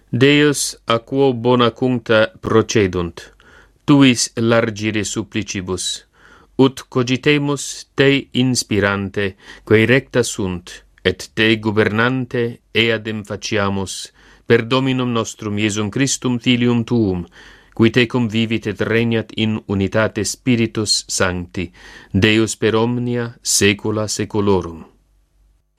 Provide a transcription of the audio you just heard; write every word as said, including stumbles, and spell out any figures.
Deus a quo bona cuncta procedunt, tuis largire supplicibus, ut cogitemus te inspirante, quae recta sunt, et te gubernante eadem faciamus, per Dominum nostrum Iesum Christum Filium tuum, qui te convivit et regnat in unitate Spiritus Sancti, Deus per omnia saecula saeculorum.